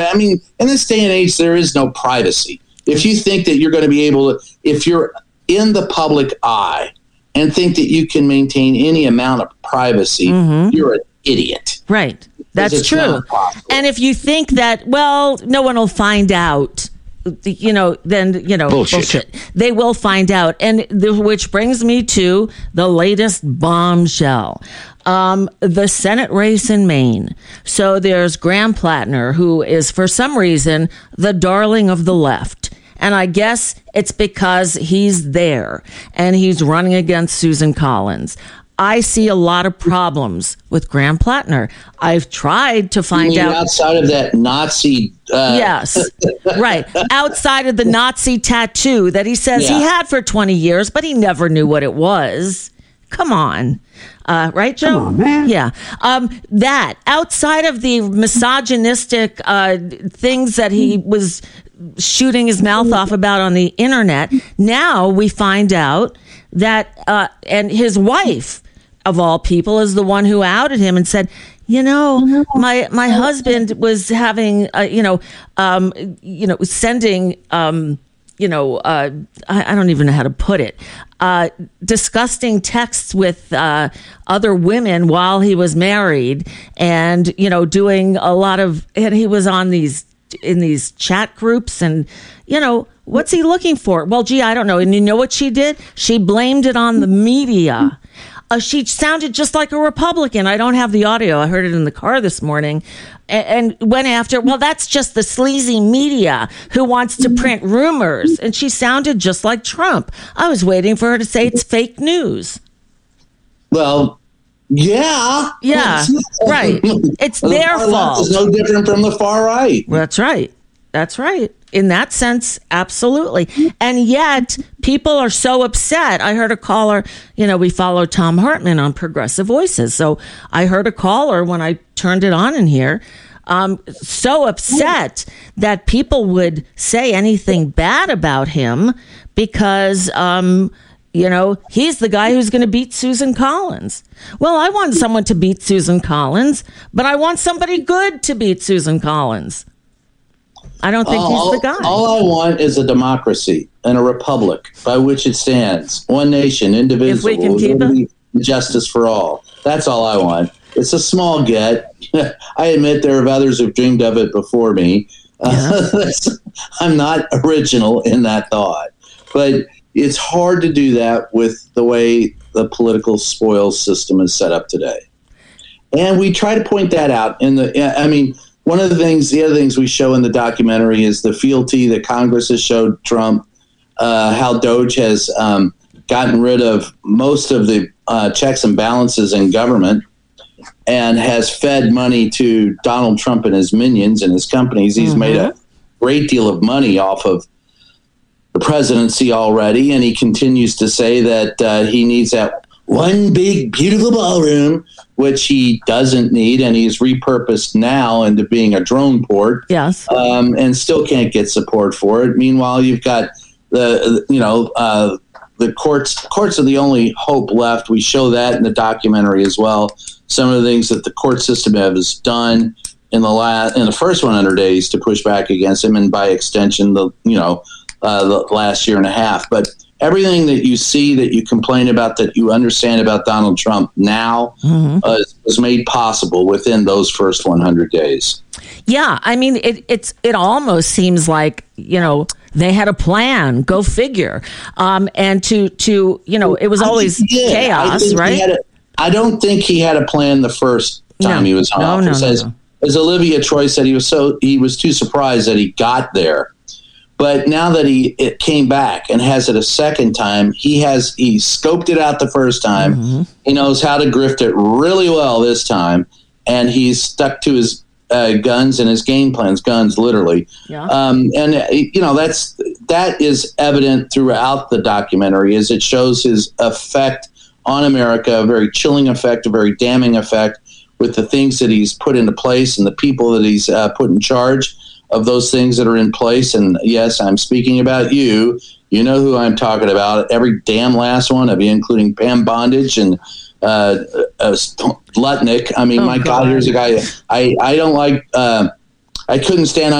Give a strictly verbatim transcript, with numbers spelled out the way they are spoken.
I mean, in this day and age, there is no privacy. If you think that you're going to be able to, if you're in the public eye and think that you can maintain any amount of privacy, mm-hmm. you're an idiot. Right. That's true. And if you think that, well, no one will find out, you know, then, you know, bullshit. bullshit. They will find out. And the, which brings me to the latest bombshell. Um, the Senate race in Maine. So there's Graham Plattner, who is, for some reason, the darling of the left. And I guess it's because he's there and he's running against Susan Collins. I see a lot of problems with Graham Plattner. I've tried to find out outside of that Nazi. Uh... Yes, right. Outside of the Nazi tattoo that he says yeah. he had for twenty years, but he never knew what it was. Come on. Uh, right, Joe? Come on, man. Yeah. Um, that outside of the misogynistic uh, things that he was shooting his mouth off about on the internet, now we find out that, uh, and his wife, of all people, is the one who outed him and said, you know, my my husband was having, uh, you know, um, you know, sending, um, you know, uh, I, I don't even know how to put it, uh, disgusting texts with uh, other women while he was married, and you know, doing a lot of, and he was on these in these chat groups, and you know, what's he looking for? Well, gee, I don't know. And you know what she did? She blamed it on the media. Uh, she sounded just like a Republican. I don't have the audio. I heard it in the car this morning, and, and went after, well, that's just the sleazy media who wants to print rumors. And she sounded just like Trump. I was waiting for her to say it's fake news. Well, yeah. Yeah, right. It's the their fault. It's no different from the far right. That's right. That's right. In that sense, absolutely. And yet, people are so upset. I heard a caller, you know, we follow Tom Hartman on Progressive Voices. So I heard a caller when I turned it on in here, um, so upset that people would say anything bad about him because, um, you know, he's the guy who's going to beat Susan Collins. Well, I want someone to beat Susan Collins, but I want somebody good to beat Susan Collins. I don't think all, he's the guy. All I want is a democracy and a republic by which it stands. One nation, indivisible, if we can keep liberty, it. Justice for all. That's all I want. It's a small get. I admit there are others who've dreamed of it before me. Yeah. Uh, I'm not original in that thought. But it's hard to do that with the way the political spoils system is set up today. And we try to point that out in the, I mean, one of the things, the other things we show in the documentary is the fealty that Congress has showed Trump, uh, how Doge has um, gotten rid of most of the uh, checks and balances in government and has fed money to Donald Trump and his minions and his companies. He's mm-hmm. made a great deal of money off of the presidency already, and he continues to say that uh, he needs that one big, beautiful ballroom, which he doesn't need, and he's repurposed now into being a drone port. Yes, um, and still can't get support for it. Meanwhile, you've got the, you know, uh, the courts. Courts are the only hope left. We show that in the documentary as well. Some of the things that the court system has done in the last, in the first one hundred days to push back against him, and by extension, the you know, uh, the last year and a half, but. Everything that you see, that you complain about, that you understand about Donald Trump now mm-hmm. uh, was made possible within those first one hundred days. Yeah, I mean, it, it's it almost seems like, you know, they had a plan. Go figure. Um, and to to you know, it was always chaos, right? A, I don't think he had a plan the first time no. he was in no, office. No, no, as, no. as Olivia Troy said, he was so he was too surprised that he got there. But now that he it came back and has it a second time, he has he scoped it out the first time. Mm-hmm. He knows how to grift it really well this time, and he's stuck to his uh, guns and his game plans. Guns, literally. Yeah. Um, and uh, you know that's that is evident throughout the documentary, as it shows his effect on America, a very chilling effect, a very damning effect, with the things that he's put into place and the people that he's uh, put in charge of those things that are in place. And yes, I'm speaking about you. You know who I'm talking about. Every damn last one of you, including Pam Bondage and uh, uh, Lutnick. I mean, oh, my God. God, here's a guy. I, I don't like uh, I couldn't stand on